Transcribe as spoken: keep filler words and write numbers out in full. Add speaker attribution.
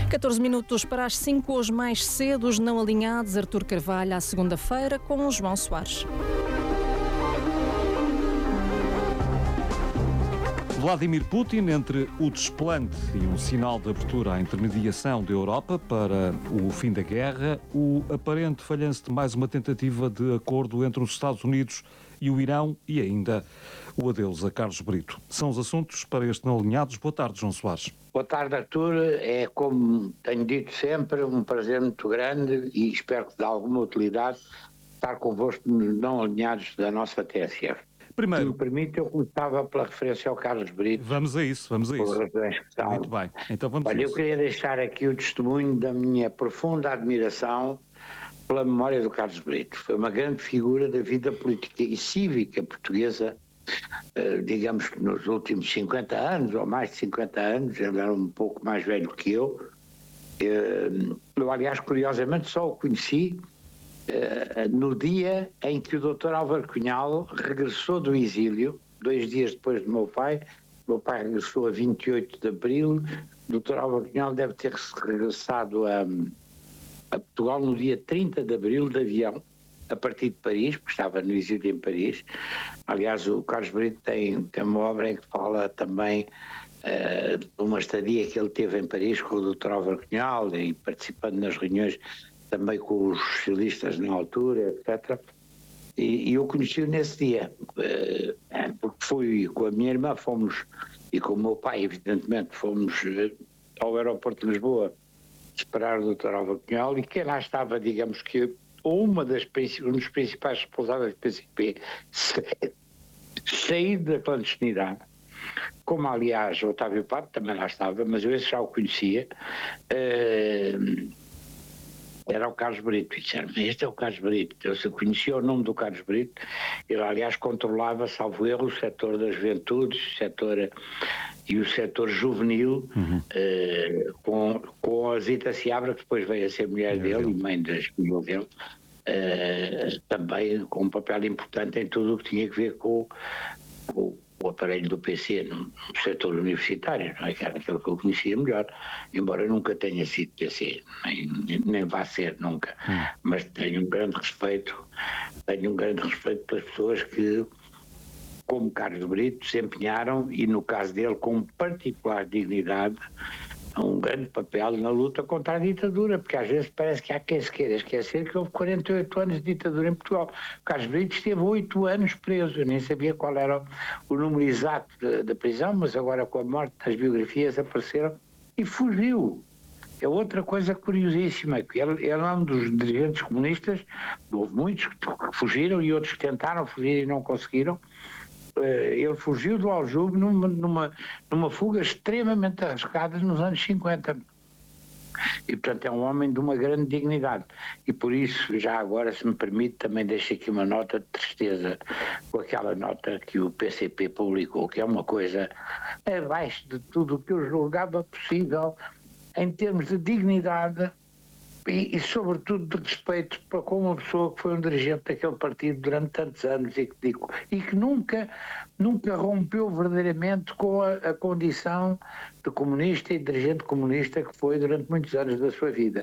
Speaker 1: catorze minutos para as cinco, hoje mais cedo, os não alinhados, Artur Carvalho, à segunda-feira, com o João Soares.
Speaker 2: Vladimir Putin, entre o desplante e um sinal de abertura à intermediação da Europa para o fim da guerra, o aparente falhanço de mais uma tentativa de acordo entre os Estados Unidos e o Irão e ainda o adeus a Carlos Brito. São os assuntos para este Não Alinhados. Boa tarde, João Soares.
Speaker 3: Boa tarde, Artur. É, como tenho dito sempre, um prazer muito grande e espero que de alguma utilidade estar convosco nos Não Alinhados da nossa T S F.
Speaker 2: Primeiro,
Speaker 3: se me permite, eu começava pela referência ao Carlos Brito.
Speaker 2: Vamos a isso, vamos a isso. Muito bem, então vamos
Speaker 3: Olha,
Speaker 2: a
Speaker 3: eu
Speaker 2: isso.
Speaker 3: queria deixar aqui o testemunho da minha profunda admiração pela memória do Carlos Brito. Foi uma grande figura da vida política e cívica portuguesa, eh, digamos que nos últimos cinquenta anos, ou mais de cinquenta anos. Ele era um pouco mais velho que eu. Eh, eu, aliás, curiosamente, só o conheci Uh, no dia em que o doutor Álvaro Cunhal regressou do exílio, dois dias depois do meu pai. Meu pai regressou a vinte e oito de abril, o doutor Álvaro Cunhal deve ter regressado a, a Portugal no dia trinta de abril de avião, a partir de Paris, porque estava no exílio em Paris. Aliás, o Carlos Brito tem, tem uma obra em que fala também uh, de uma estadia que ele teve em Paris com o doutor Álvaro Cunhal e participando nas reuniões também com os socialistas na altura, etcétera. E, e eu conheci-o nesse dia, porque fui com a minha irmã, fomos, e com o meu pai, evidentemente, fomos ao aeroporto de Lisboa esperar o doutor Álvaro Cunhal, e quem lá estava, digamos que, uma das, um dos principais responsáveis do P C P, sair da clandestinidade, como aliás o Otávio Pato também lá estava, mas eu esse já o conhecia. Uh, Era o Carlos Brito, e disseram, este é o Carlos Brito. Eu se conhecia o nome do Carlos Brito. Ele, aliás, controlava, salvo erro, o setor das juventudes, o setor, e o setor juvenil, uhum. uh, com, com a Zita Seabra, que depois veio a ser mulher é dele dele. e mãe das filhas dele, uh, também com um papel importante em tudo o que tinha a ver com, com o aparelho do P C no, no setor universitário, não é? Que era aquele que eu conhecia melhor, embora nunca tenha sido P C, nem, nem vá ser nunca, hum. mas tenho um grande respeito, tenho um grande respeito pelas pessoas que, como Carlos Brito, se empenharam, e no caso dele com particular dignidade, um grande papel na luta contra a ditadura, porque às vezes parece que há quem se queira esquecer que houve quarenta e oito anos de ditadura em Portugal. O Carlos Brito esteve oito anos preso, eu nem sabia qual era o número exato da prisão, mas agora com a morte das biografias apareceram, e fugiu. É outra coisa curiosíssima, que ele, ele é um dos dirigentes comunistas, houve muitos que fugiram e outros que tentaram fugir e não conseguiram. Ele fugiu do Aljube numa, numa, numa fuga extremamente arriscada nos anos cinquenta. E, portanto, é um homem de uma grande dignidade. E por isso, já agora, se me permite, também deixo aqui uma nota de tristeza com aquela nota que o P C P publicou, que é uma coisa abaixo de tudo o que eu julgava possível em termos de dignidade e, e sobretudo de respeito para com uma pessoa que foi um dirigente daquele partido durante tantos anos e que, digo, e que nunca, nunca rompeu verdadeiramente com a, a condição de comunista e dirigente comunista que foi durante muitos anos da sua vida.